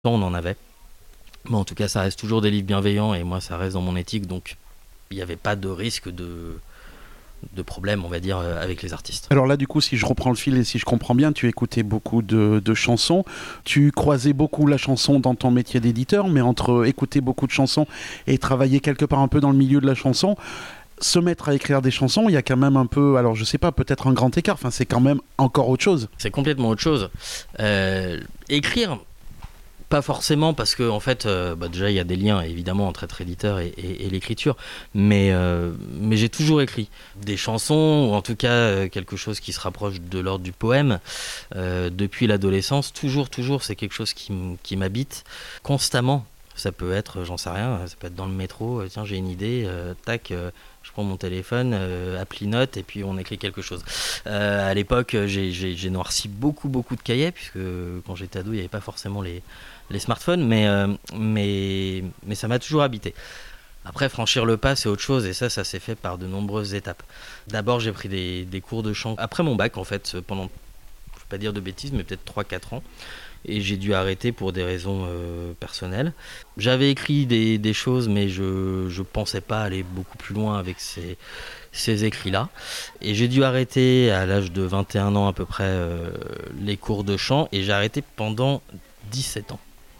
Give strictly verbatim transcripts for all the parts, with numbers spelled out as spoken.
on en avait. Mais en tout cas, ça reste toujours des livres bienveillants et moi, ça reste dans mon éthique, donc il n'y avait pas de risque de, de problème, on va dire, avec les artistes. Alors là, du coup, si je reprends le fil et si je comprends bien, tu écoutais beaucoup de, de chansons, tu croisais beaucoup la chanson dans ton métier d'éditeur, mais entre écouter beaucoup de chansons et travailler quelque part un peu dans le milieu de la chanson, se mettre à écrire des chansons, il y a quand même un peu, alors je sais pas, peut-être un grand écart, enfin c'est quand même encore autre chose. C'est complètement autre chose. Euh, écrire, pas forcément, parce que en fait, euh, bah déjà il y a des liens évidemment entre être éditeur et, et, et l'écriture, mais, euh, mais j'ai toujours écrit des chansons, ou en tout cas euh, quelque chose qui se rapproche de l'ordre du poème, euh, depuis l'adolescence, toujours, toujours, c'est quelque chose qui, m- qui m'habite constamment. Ça peut être, j'en sais rien, ça peut être dans le métro, euh, tiens j'ai une idée, euh, tac, euh, je prends mon téléphone, euh, appli note, et puis on écrit quelque chose. Euh, à l'époque, j'ai, j'ai, j'ai noirci beaucoup, beaucoup de cahiers, puisque quand j'étais ado, il n'y avait pas forcément les, les smartphones, mais, euh, mais, mais ça m'a toujours habité. Après, franchir le pas, c'est autre chose, et ça, ça s'est fait par de nombreuses étapes. D'abord, j'ai pris des, des cours de chant après mon bac, en fait, pendant, je ne vais pas dire de bêtises, mais peut-être trois quatre ans. Et j'ai dû arrêter pour des raisons euh, personnelles. J'avais écrit des, des choses, mais je ne pensais pas aller beaucoup plus loin avec ces, ces écrits-là. Et j'ai dû arrêter à l'âge de vingt et un ans à peu près euh, les cours de chant, et j'ai arrêté pendant dix-sept ans.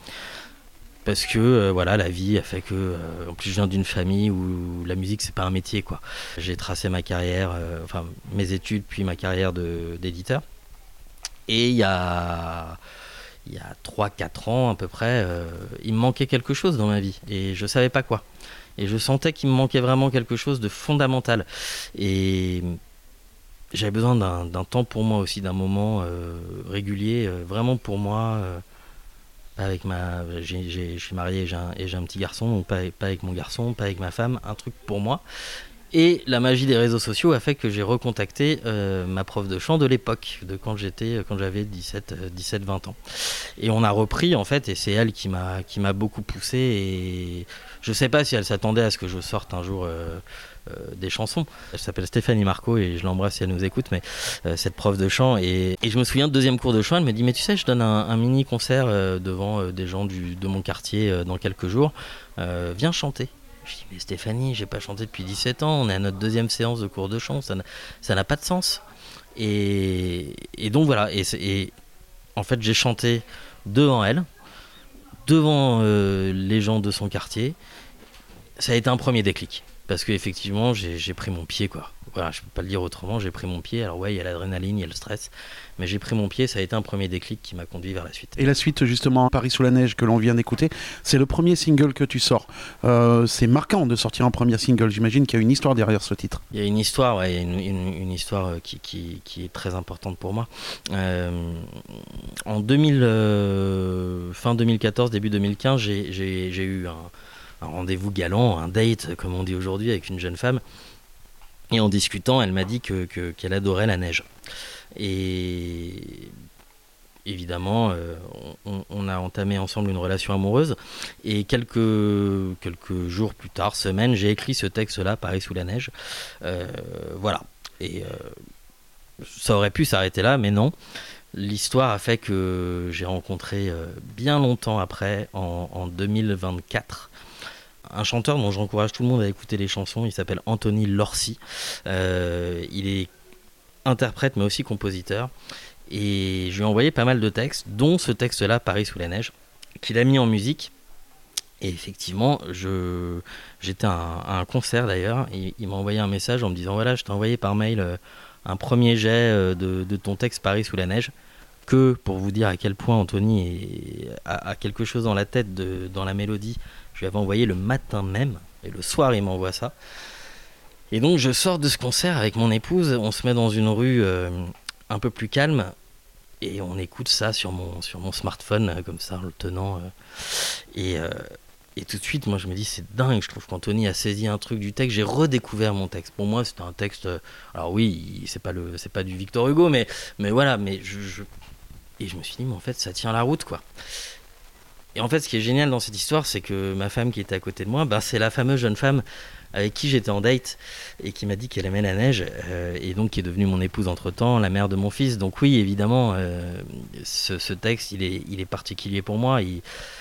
Parce que euh, voilà, la vie a fait que, euh, en plus je viens d'une famille où la musique c'est pas un métier quoi. J'ai tracé ma carrière, euh, enfin mes études puis ma carrière de, d'éditeur. Et il y a il y a trois quatre ans à peu près, euh, il me manquait quelque chose dans ma vie et je savais pas quoi. Et je sentais qu'il me manquait vraiment quelque chose de fondamental. Et j'avais besoin d'un, d'un temps pour moi aussi, d'un moment euh, régulier, euh, vraiment pour moi. Euh, pas avec ma, j'ai, j'ai, je suis marié et j'ai, un, et j'ai un petit garçon, donc pas, pas avec mon garçon, pas avec ma femme, un truc pour moi. Et la magie des réseaux sociaux a fait que j'ai recontacté euh, ma prof de chant de l'époque, de quand j'étais, quand j'avais dix-sept vingt ans. Et on a repris en fait, et c'est elle qui m'a, qui m'a beaucoup poussé. Et je sais pas si elle s'attendait à ce que je sorte un jour euh, euh, des chansons. Elle s'appelle Stéphanie Marco et je l'embrasse si elle nous écoute, mais euh, cette prof de chant. Et, et je me souviens de deuxième cours de chant, elle me dit mais tu sais, je donne un, un mini concert euh, devant euh, des gens du, de mon quartier euh, dans quelques jours. Euh, viens chanter. Je dis mais Stéphanie, j'ai pas chanté depuis dix-sept ans, on est à notre deuxième séance de cours de chant, ça n'a, ça n'a pas de sens. Et, et donc voilà, et, et en fait j'ai chanté devant elle, devant euh, les gens de son quartier. Ça a été un premier déclic, parce qu'effectivement j'ai, j'ai pris mon pied quoi. Voilà, je peux pas le dire autrement, j'ai pris mon pied. Alors ouais, il y a l'adrénaline, il y a le stress, mais j'ai pris mon pied, ça a été un premier déclic qui m'a conduit vers la suite. Et la suite, justement, Paris sous la neige que l'on vient d'écouter, c'est le premier single que tu sors. Euh, c'est marquant de sortir un premier single, j'imagine qu'il y a une histoire derrière ce titre. Il y a une histoire, ouais, il y a une, une, une histoire qui, qui, qui est très importante pour moi. Euh, en deux mille, euh, fin deux mille quatorze, début deux mille quinze, j'ai, j'ai, j'ai eu un, un rendez-vous galant, un date, comme on dit aujourd'hui, avec une jeune femme. Et en discutant, elle m'a dit que, que, qu'elle adorait la neige. Et évidemment, euh, on, on a entamé ensemble une relation amoureuse. Et quelques, quelques jours plus tard, semaines, j'ai écrit ce texte-là, Paris sous la neige. Euh, voilà. Et euh, ça aurait pu s'arrêter là, mais non. L'histoire a fait que j'ai rencontré euh, bien longtemps après, en, en deux mille vingt-quatre, un chanteur dont j'encourage tout le monde à écouter les chansons. Il s'appelle Anthony Lorcy. Euh, il est interprète mais aussi compositeur. Et je lui ai envoyé pas mal de textes, dont ce texte-là, Paris sous la neige, qu'il a mis en musique. Et effectivement, je, j'étais à un, à un concert d'ailleurs, et il m'a envoyé un message en me disant voilà, je t'ai envoyé par mail euh, un premier jet euh, de, de ton texte Paris sous la neige. Que pour vous dire à quel point Anthony est, a, a quelque chose dans la tête, de, dans la mélodie, je lui avais envoyé le matin même, et le soir il m'envoie ça. Et donc je sors de ce concert avec mon épouse, on se met dans une rue euh, un peu plus calme, et on écoute ça sur mon, sur mon smartphone, euh, comme ça, en le tenant. Euh, et, euh, et tout de suite, moi je me dis, c'est dingue, je trouve qu'Anthony a saisi un truc du texte, j'ai redécouvert mon texte. Pour moi, c'était un texte, euh, alors oui, c'est pas, le, c'est pas du Victor Hugo, mais, mais voilà, mais je, je... Et je me suis dit, mais en fait, ça tient la route, quoi. Et en fait, ce qui est génial dans cette histoire, c'est que ma femme qui était à côté de moi, ben, c'est la fameuse jeune femme avec qui j'étais en date et qui m'a dit qu'elle aimait la neige, euh, et donc qui est devenue mon épouse entre-temps, la mère de mon fils. Donc oui, évidemment, euh, ce, ce texte, il est, il est particulier pour moi. Il,